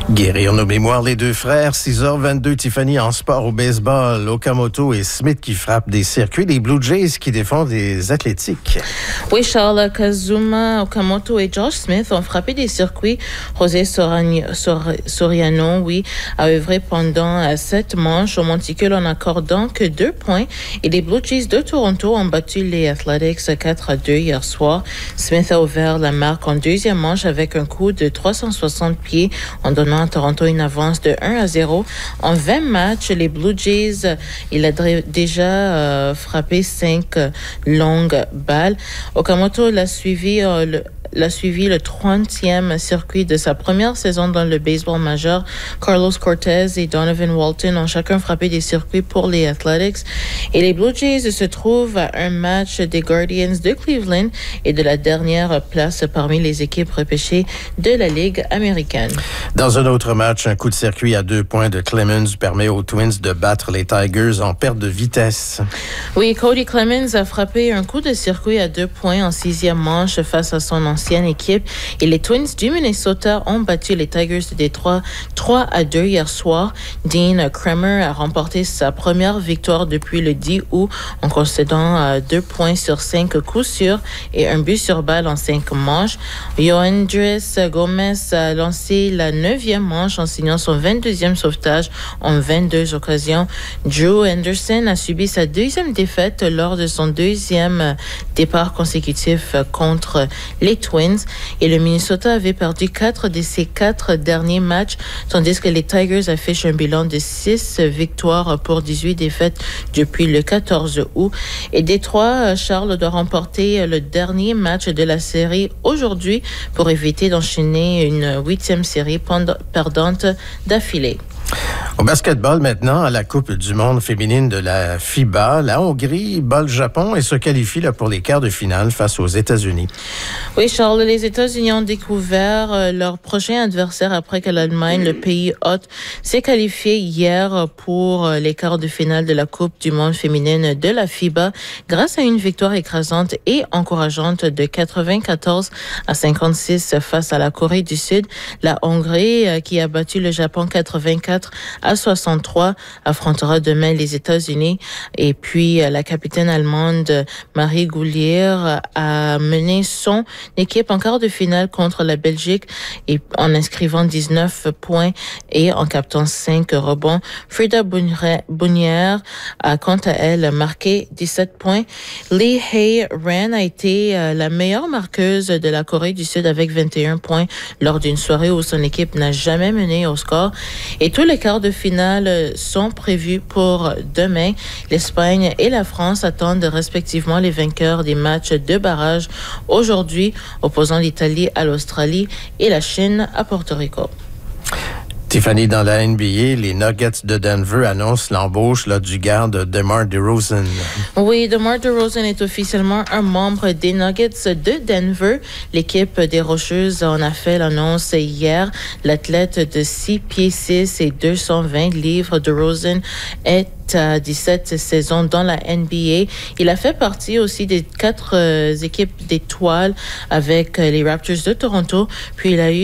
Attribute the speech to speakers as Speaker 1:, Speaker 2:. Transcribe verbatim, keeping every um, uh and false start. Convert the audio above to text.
Speaker 1: Guérir nos mémoires, les deux frères, six heures vingt-deux, Tiffany en sport au baseball, Okamoto et Smith qui frappent des circuits, les Blue Jays qui défendent des athlétiques.
Speaker 2: Oui, Charles, Kazuma Okamoto et Josh Smith ont frappé des circuits. José Sorani- Sor- Soriano, oui, a œuvré pendant sept manches au monticule en accordant que deux points. Et les Blue Jays de Toronto ont battu les Athletics quatre à deux hier soir. Smith a ouvert la marque en deuxième manche avec un coup de trois cent soixante pieds en donnant à Toronto une avance de un à zéro. En vingt matchs, les Blue Jays, il a dr- déjà euh, frappé cinq euh, longues balles. Okamoto l'a suivi euh, le l'a suivi le trentième circuit de sa première saison dans le baseball majeur. Carlos Cortez et Donovan Walton ont chacun frappé des circuits pour les Athletics. Et les Blue Jays se trouvent à un match des Guardians de Cleveland et de la dernière place parmi les équipes repêchées de la Ligue américaine.
Speaker 1: Dans un autre match, un coup de circuit à deux points de Clemens permet aux Twins de battre les Tigers en perte de vitesse.
Speaker 2: Oui, Cody Clemens a frappé un coup de circuit à deux points en sixième manche face à son ancienne équipe. Et les Twins du Minnesota ont battu les Tigers de Détroit trois à deux hier soir. Dean Kremer a remporté sa première victoire depuis le dix août en concédant euh, deux points sur cinq coups sûrs et un but sur balle en cinq manches. Yoendris Gomez a lancé la neuvième manche en signant son vingt-deuxième sauvetage en vingt-deux occasions. Drew Anderson a subi sa deuxième défaite lors de son deuxième départ consécutif contre les Twins. Et le Minnesota avait perdu quatre de ses quatre derniers matchs, tandis que les Tigers affichent un bilan de six victoires pour dix-huit défaites depuis le quatorze août. Et Détroit, Charles doit remporter le dernier match de la série aujourd'hui pour éviter d'enchaîner une huitième série perdante d'affilée.
Speaker 1: Au basketball maintenant, à la Coupe du monde féminine de la FIBA, la Hongrie bat le Japon et se qualifie là, pour les quarts de finale face aux États-Unis.
Speaker 2: Oui, Charles, les États-Unis ont découvert euh, leur prochain adversaire après que l'Allemagne, le pays hôte, s'est qualifié hier pour euh, les quarts de finale de la Coupe du monde féminine de la FIBA grâce à une victoire écrasante et encourageante de quatre-vingt-quatorze à cinquante-six face à la Corée du Sud. La Hongrie, euh, qui a battu le Japon quatre-vingt-quatre à soixante-trois, affrontera demain les États-Unis. Et puis, la capitaine allemande Marie Goulier a mené son équipe en quart de finale contre la Belgique et en inscrivant dix-neuf points et en captant cinq rebonds. Frida Bonnière a quant à elle marqué dix-sept points. Lee Hae-Ran a été la meilleure marqueuse de la Corée du Sud avec vingt et un points lors d'une soirée où son équipe n'a jamais mené au score. Et tous les quarts de finale sont prévus pour demain. L'Espagne et la France attendent respectivement les vainqueurs des matchs de barrage aujourd'hui, opposant l'Italie à l'Australie et la Chine à Porto Rico.
Speaker 1: Tiffany, dans la N B A, les Nuggets de Denver annoncent l'embauche là, du garde DeMar DeRozan.
Speaker 2: Oui, DeMar DeRozan est officiellement un membre des Nuggets de Denver. L'équipe des Rocheuses en a fait l'annonce hier. L'athlète de six pieds six et deux cent vingt livres, DeRozan, est à dix-sept saisons dans la N B A. Il a fait partie aussi des quatre euh, équipes d'étoiles avec euh, les Raptors de Toronto. Puis il a eu